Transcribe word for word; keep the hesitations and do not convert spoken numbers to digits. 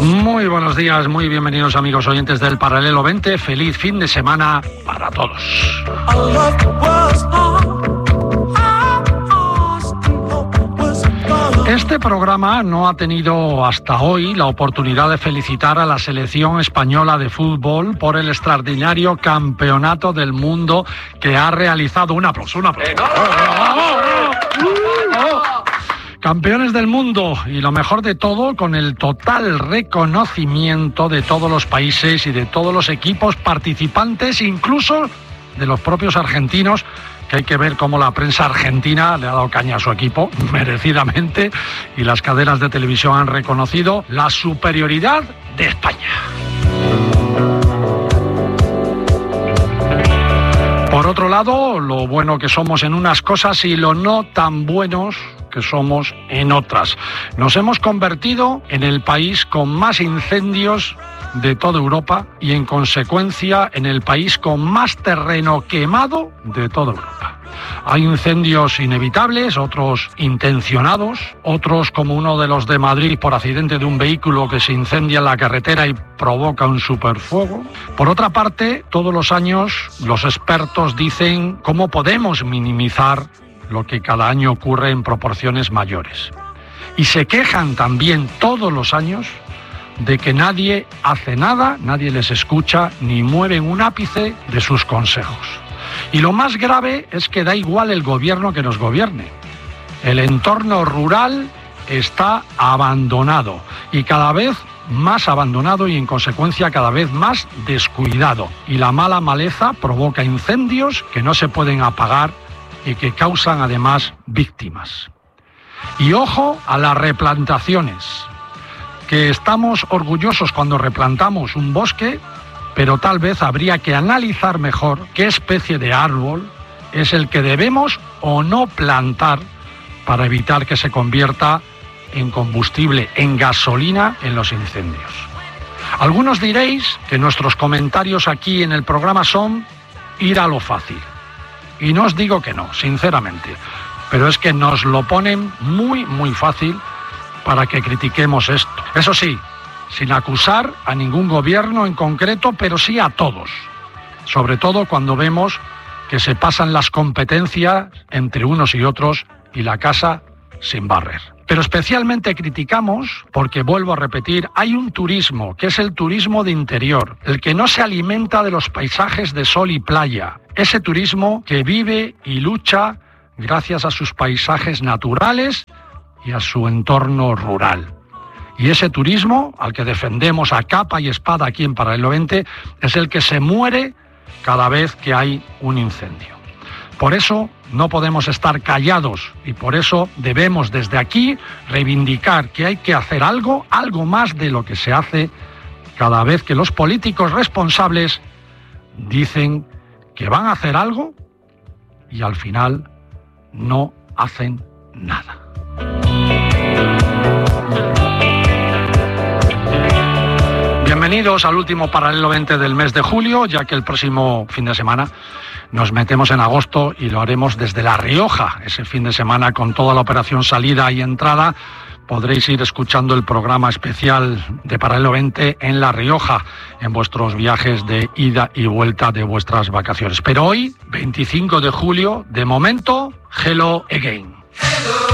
Muy buenos días, muy bienvenidos amigos oyentes del Paralelo veinte. Feliz fin de semana para todos. Este programa no ha tenido hasta hoy la oportunidad de felicitar a la selección española de fútbol por el extraordinario campeonato del mundo que ha realizado. Un aplauso, un aplauso. Campeones del mundo, y lo mejor de todo, con el total reconocimiento de todos los países y de todos los equipos participantes, incluso de los propios argentinos, que hay que ver cómo la prensa argentina le ha dado caña a su equipo, merecidamente, y las cadenas de televisión han reconocido la superioridad de España. Por otro lado, lo bueno que somos en unas cosas y lo no tan buenos que somos en otras. Nos hemos convertido en el país con más incendios de toda Europa y, en consecuencia, en el país con más terreno quemado de toda Europa. Hay incendios inevitables, otros intencionados, otros como uno de los de Madrid por accidente de un vehículo que se incendia en la carretera y provoca un superfuego. Por otra parte, todos los años los expertos dicen cómo podemos minimizar lo que cada año ocurre en proporciones mayores. Y se quejan también todos los años de que nadie hace nada, nadie les escucha ni mueven un ápice de sus consejos. Y lo más grave es que da igual el gobierno que nos gobierne. El entorno rural está abandonado y cada vez más abandonado y, en consecuencia, cada vez más descuidado. Y la mala maleza provoca incendios que no se pueden apagar y que causan además víctimas. Y ojo a las replantaciones, que estamos orgullosos cuando replantamos un bosque, pero tal vez habría que analizar mejor qué especie de árbol es el que debemos o no plantar para evitar que se convierta en combustible, en gasolina en los incendios. Algunos diréis que nuestros comentarios aquí en el programa son ir a lo fácil. Y no os digo que no, sinceramente, pero es que nos lo ponen muy, muy fácil para que critiquemos esto. Eso sí, sin acusar a ningún gobierno en concreto, pero sí a todos. Sobre todo cuando vemos que se pasan las competencias entre unos y otros y la casa sin barrer. Pero especialmente criticamos porque, vuelvo a repetir, hay un turismo, que es el turismo de interior, el que no se alimenta de los paisajes de sol y playa. Ese turismo que vive y lucha gracias a sus paisajes naturales y a su entorno rural. Y ese turismo, al que defendemos a capa y espada aquí en Paralelo veinte, es el que se muere cada vez que hay un incendio. Por eso no podemos estar callados y por eso debemos desde aquí reivindicar que hay que hacer algo, algo más de lo que se hace cada vez que los políticos responsables dicen que van a hacer algo y al final no hacen nada. Bienvenidos al último Paralelo veinte del mes de julio, ya que el próximo fin de semana nos metemos en agosto y lo haremos desde La Rioja. Ese fin de semana, con toda la operación salida y entrada, podréis ir escuchando el programa especial de Paralelo veinte en La Rioja, en vuestros viajes de ida y vuelta de vuestras vacaciones. Pero hoy, veinticinco de julio, de momento, hello again. Hello.